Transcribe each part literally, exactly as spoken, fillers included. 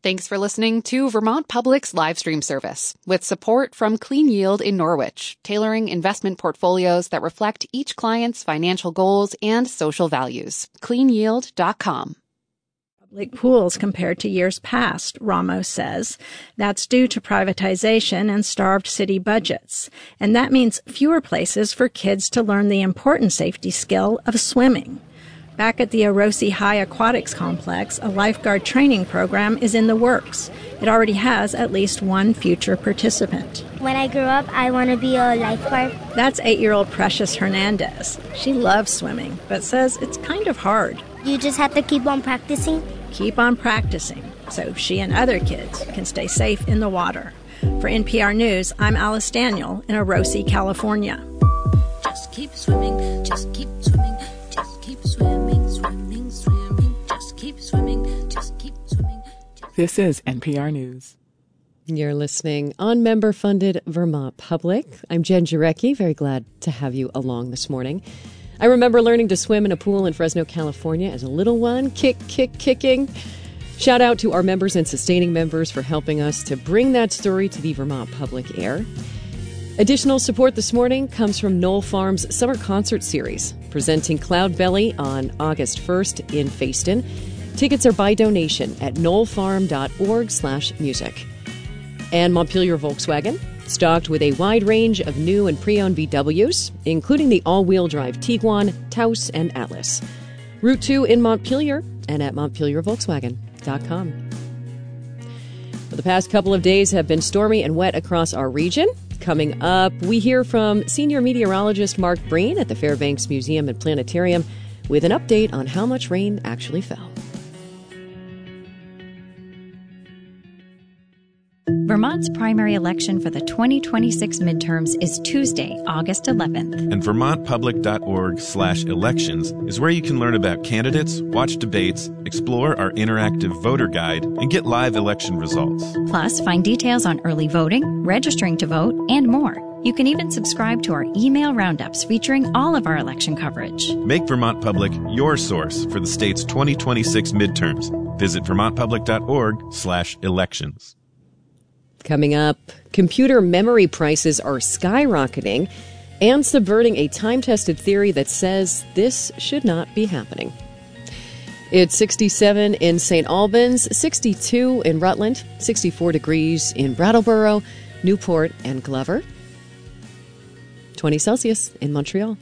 Thanks for listening to Vermont Public's live stream service with support from Clean Yield in Norwich, tailoring investment portfolios that reflect each client's financial goals and social values. clean yield dot com. Public pools compared to years past, Ramos says. That's due to privatization and starved city budgets. And that means fewer places for kids to learn the important safety skill of swimming. Back at the Orosi High Aquatics Complex, a lifeguard training program is in the works. It already has at least one future participant. When I grow up, I want to be a lifeguard. That's eight-year-old Precious Hernandez. She loves swimming, but says it's kind of hard. You just have to keep on practicing. Keep on practicing, so she and other kids can stay safe in the water. For N P R News, I'm Alice Daniel in Orosi, California. Just keep swimming, just keep swimming, just keep swimming, swimming, swimming, just keep swimming, just keep swimming. Just... This is N P R News. You're listening on member-funded Vermont Public. I'm Jen Jarecki. Very glad to have you along this morning. I remember learning to swim in a pool in Fresno, California as a little one. Kick, kick, kicking. Shout out to our members and sustaining members for helping us to bring that story to the Vermont Public air. Additional support this morning comes from Knoll Farms Summer Concert Series, presenting Cloudbelly on August first in Fayston. Tickets are by donation at knollfarm.org slash music. And Montpelier Volkswagen, stocked with a wide range of new and pre-owned V Ws, including the all-wheel drive Tiguan, Taos, and Atlas. Route two in Montpelier and at montpelier volkswagen dot com. Well, the past couple of days have been stormy and wet across our region. Coming up, we hear from senior meteorologist Mark Breen at the Fairbanks Museum and Planetarium with an update on how much rain actually fell. Vermont's primary election for the twenty twenty-six midterms is Tuesday, August eleventh. And vermontpublic.org slash elections is where you can learn about candidates, watch debates, explore our interactive voter guide, and get live election results. Plus, find details on early voting, registering to vote, and more. You can even subscribe to our email roundups featuring all of our election coverage. Make Vermont Public your source for the state's twenty twenty-six midterms. Visit vermontpublic.org slash elections. Coming up, computer memory prices are skyrocketing and subverting a time-tested theory that says this should not be happening. It's sixty-seven in Saint Albans, sixty-two in Rutland, sixty-four degrees in Brattleboro, Newport, and Glover, twenty Celsius in Montreal.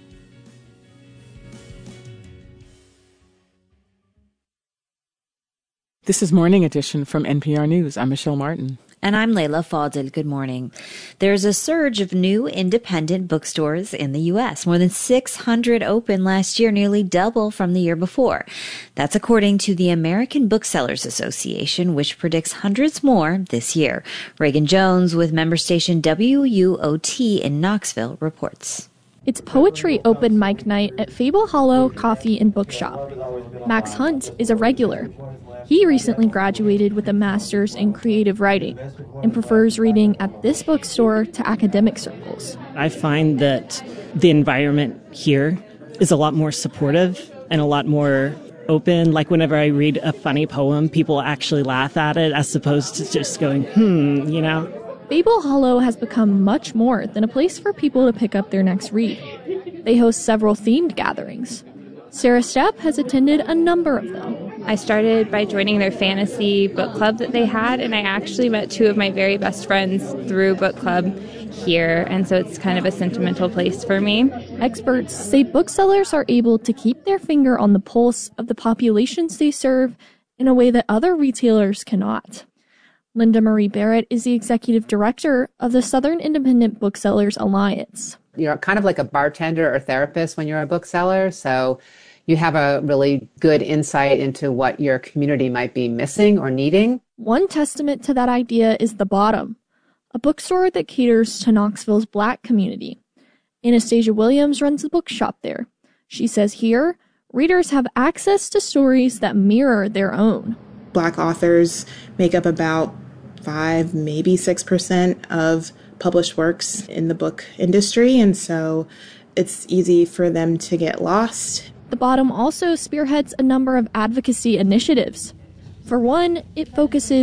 This is Morning Edition from N P R News. I'm Michelle Martin. And I'm Layla Fadel. Good morning. There's a surge of new independent bookstores in the U S. More than six hundred opened last year, nearly double from the year before. That's according to the American Booksellers Association, which predicts hundreds more this year. Reagan Jones with member station W U O T in Knoxville reports. It's poetry open mic night at Fable Hollow Coffee and Bookshop. Max Hunt is a regular. He recently graduated with a master's in creative writing and prefers reading at this bookstore to academic circles. I find that the environment here is a lot more supportive and a lot more open. Like whenever I read a funny poem, people actually laugh at it as opposed to just going, hmm, you know. Fable Hollow has become much more than a place for people to pick up their next read. They host several themed gatherings. Sarah Stepp has attended a number of them. I started by joining their fantasy book club that they had, and I actually met two of my very best friends through book club here, and so it's kind of a sentimental place for me. Experts say booksellers are able to keep their finger on the pulse of the populations they serve in a way that other retailers cannot. Linda Marie Barrett is the executive director of the Southern Independent Booksellers Alliance. You're kind of like a bartender or therapist when you're a bookseller, so you have a really good insight into what your community might be missing or needing. One testament to that idea is The Bottom, a bookstore that caters to Knoxville's Black community. Anastasia Williams runs the bookshop there. She says here, readers have access to stories that mirror their own. Black authors make up about five, maybe six percent of published works in the book industry, and so it's easy for them to get lost. The Bottom also spearheads a number of advocacy initiatives. For one, it focuses